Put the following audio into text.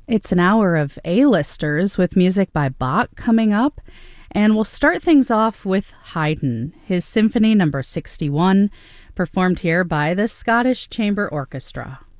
It's an hour of A-listers with music by Bach coming up, and we'll start things off with Haydn, his Symphony Number 61, performed here by the Scottish Chamber Orchestra.